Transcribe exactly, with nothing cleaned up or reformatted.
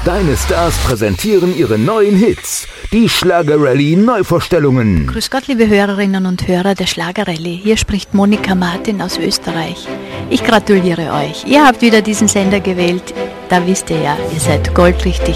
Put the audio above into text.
Deine Stars präsentieren ihre neuen Hits. Die Schlagerrallye Neuvorstellungen. Grüß Gott, liebe Hörerinnen und Hörer der Schlagerrallye. Hier spricht Monika Martin aus Österreich. Ich gratuliere euch. Ihr habt wieder diesen Sender gewählt. Da wisst ihr ja, ihr seid goldrichtig